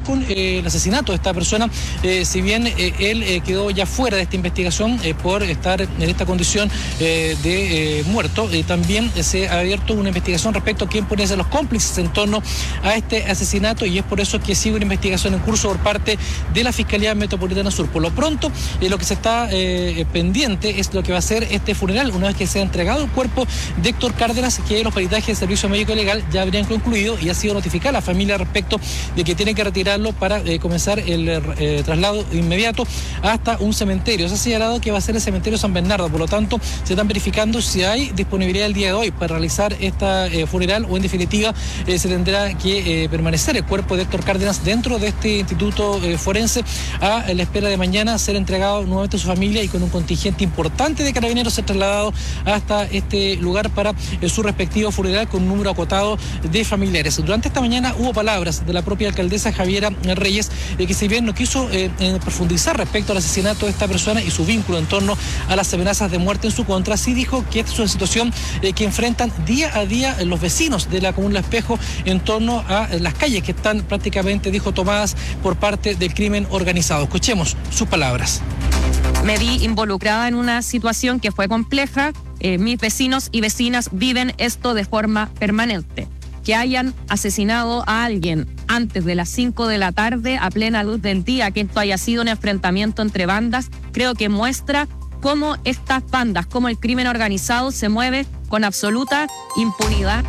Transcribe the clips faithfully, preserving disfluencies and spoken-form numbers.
con eh, el asesinato de esta persona. Eh, si bien eh, él eh, quedó ya fuera de esta investigación eh, por estar en esta condición eh, de eh, muerto, eh, también eh, se ha abierto una investigación respecto a quién pueden ser los cómplices en torno a este asesinato, y es por eso que sigue una investigación en curso por parte de la Fiscalía Metropolitana Sur. Por lo pronto, eh, lo que se está eh, pendiente es lo que va a ser este funeral una vez que se ha entregado el cuerpo de Héctor Cárdenas, que los peritajes del Servicio Médico Legal ya habrían concluido y ha sido notificada la familia respecto de que tiene que retirarlo para eh, comenzar el eh, traslado inmediato hasta un cementerio. Se ha señalado que va a ser el cementerio San Bernardo, por lo tanto se están verificando si hay disponibilidad el día de hoy para realizar esta eh, funeral, o en definitiva eh, se tendrá que eh, permanecer el cuerpo de Héctor Cárdenas dentro de este instituto eh, forense a la espera de mañana ser entregado nuevamente a su familia, y con un contingente importante de carabineros ser trasladado hasta este lugar para eh, su respectivo funeral con un número acotado de familiares. Durante esta mañana hubo palabras de la propia alcaldesa Javiera Reyes, eh, que si bien no quiso eh, eh, profundizar respecto al asesinato de esta persona y su vínculo en torno a las amenazas de muerte en su contra, sí dijo que esta es una situación eh, que enfrentan día a día los vecinos de la comuna del Espejo en torno a eh, las calles que están prácticamente, dijo, tomadas por parte del crimen organizado. Escuchemos sus palabras. Me vi involucrada en una situación que fue compleja. Eh, mis vecinos y vecinas viven esto de forma permanente. Que hayan asesinado a alguien antes de las cinco de la tarde, a plena luz del día, que esto haya sido un enfrentamiento entre bandas, creo que muestra cómo estas bandas, cómo el crimen organizado se mueve con absoluta impunidad.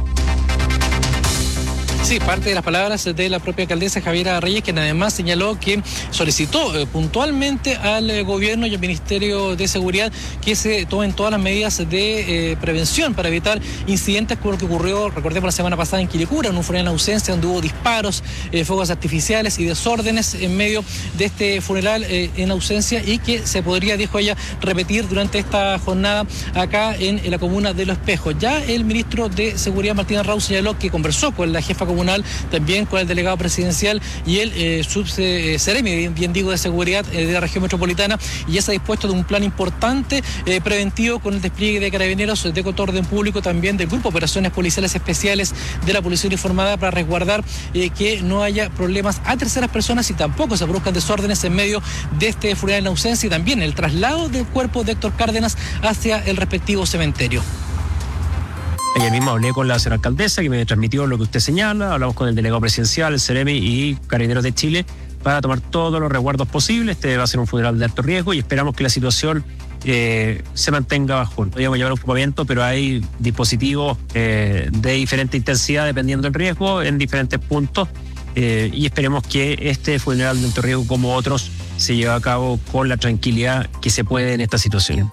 Sí, parte de las palabras de la propia alcaldesa Javiera Reyes, quien además señaló que solicitó eh, puntualmente al eh, gobierno y al Ministerio de Seguridad que se tomen todas las medidas de eh, prevención para evitar incidentes como lo que ocurrió, recordemos, la semana pasada en Quilicura, en un funeral en ausencia donde hubo disparos, eh, fuegos artificiales y desórdenes en medio de este funeral eh, en ausencia, y que se podría, dijo ella, repetir durante esta jornada acá en, en la comuna de Los Espejos. Ya el ministro de Seguridad, Martín Arrau, señaló que conversó con la jefa comunal, también con el delegado presidencial y el eh, subseremi, eh, bien digo, de seguridad eh, de la región metropolitana, y ya se ha dispuesto de un plan importante eh, preventivo con el despliegue de carabineros de orden público, también del Grupo de Operaciones Policiales Especiales de la Policía Uniformada, para resguardar eh, que no haya problemas a terceras personas y tampoco se produzcan desórdenes en medio de este funeral en ausencia, y también el traslado del cuerpo de Héctor Cárdenas hacia el respectivo cementerio. Ayer mismo hablé con la señora alcaldesa, que me transmitió lo que usted señala. Hablamos con el delegado presidencial, el Seremi y Carabineros de Chile para tomar todos los resguardos posibles. Este va a ser un funeral de alto riesgo y esperamos que la situación eh, se mantenga bajo. Podríamos llevar un ocupamiento, pero hay dispositivos eh, de diferente intensidad dependiendo del riesgo en diferentes puntos, eh, y esperemos que este funeral de alto riesgo, como otros, se lleve a cabo con la tranquilidad que se puede en esta situación.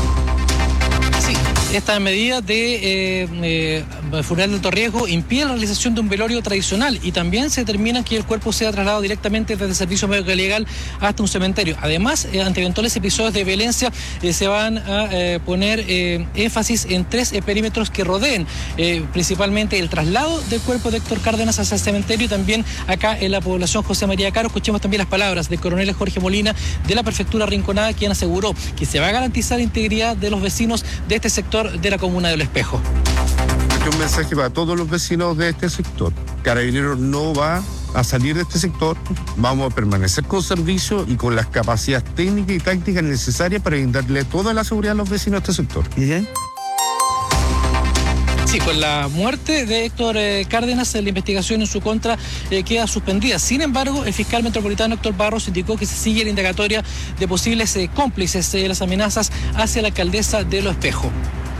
Esta medida de eh, eh, funeral de alto riesgo impide la realización de un velorio tradicional, y también se determina que el cuerpo sea trasladado directamente desde el Servicio Médico Legal hasta un cementerio. Además, eh, ante eventuales episodios de violencia, eh, se van a eh, poner eh, énfasis en tres eh, perímetros que rodeen eh, principalmente el traslado del cuerpo de Héctor Cárdenas hacia el cementerio, y también acá en la población José María Caro. Escuchemos también las palabras del coronel Jorge Molina de la Prefectura Rinconada, quien aseguró que se va a garantizar la integridad de los vecinos de este sector de la comuna del Espejo. Este es un mensaje para todos los vecinos de este sector. Carabineros no va a salir de este sector. Vamos a permanecer con servicio y con las capacidades técnicas y tácticas necesarias para brindarle toda la seguridad a los vecinos de este sector. ¿Bien? Sí, con la muerte de Héctor eh, Cárdenas, la investigación en su contra eh, queda suspendida. Sin embargo, el fiscal metropolitano Héctor Barros indicó que se sigue la indagatoria de posibles eh, cómplices de eh, las amenazas hacia la alcaldesa de Los Espejos.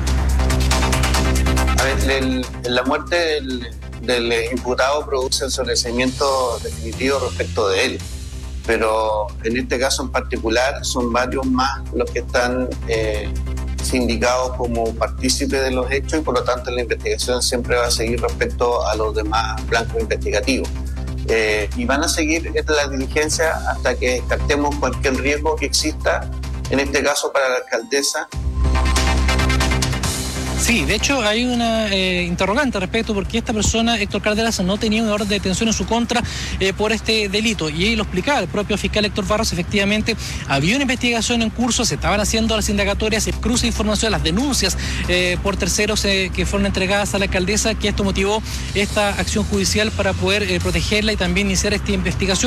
A ver, el, la muerte del, del imputado produce el sobreseimiento definitivo respecto de él, pero en este caso en particular son varios más los que están eh, sindicados como partícipes de los hechos, y por lo tanto la investigación siempre va a seguir respecto a los demás blancos investigativos. Eh, y van a seguir las diligencias hasta que descartemos cualquier riesgo que exista, en este caso para la alcaldesa. Sí, de hecho hay una eh, interrogante respecto porque esta persona, Héctor Cárdenas, no tenía una orden de detención en su contra eh, por este delito, y ahí lo explicaba el propio fiscal Héctor Barros. Efectivamente había una investigación en curso, se estaban haciendo las indagatorias, se cruza información, las denuncias eh, por terceros eh, que fueron entregadas a la alcaldesa, que esto motivó esta acción judicial para poder eh, protegerla y también iniciar esta investigación.